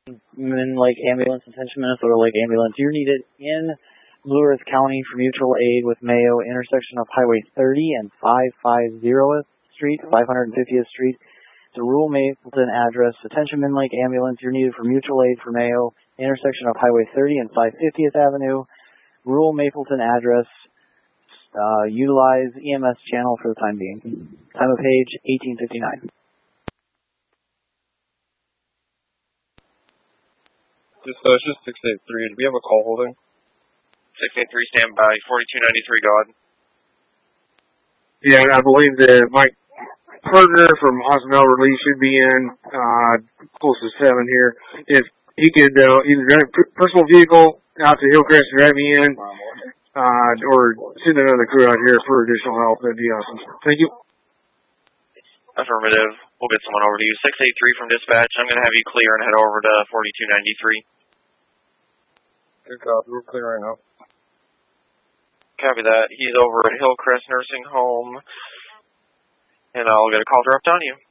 Lake Ambulance, attention Minnesota Lake Ambulance. You're needed in Blue Earth County for mutual aid with Mayo, intersection of Highway 30 and 550th Street, 550th Street. It's a rural Mapleton address. Attention Lake Ambulance. You're needed for mutual aid for Mayo, intersection of Highway 30 and 550th Avenue. Rural Mapleton address. Utilize EMS channel for the time being. Time of page 1859. It's just 683. Do we have a call holding? 683, stand by. 4293, go ahead. Yeah, I believe that Mike Perger from Osmell Relief should be in close to 7 here. If he could either drive a personal vehicle out to Hillcrest and drive me in, or send another crew out here for additional help, that'd be awesome. Thank you. Affirmative. We'll get someone over to you. 683 from dispatch. I'm going to have you clear and head over to 4293. Good copy. We're clear right now. Copy that. He's over at Hillcrest Nursing Home, and I'll get a call dropped on you.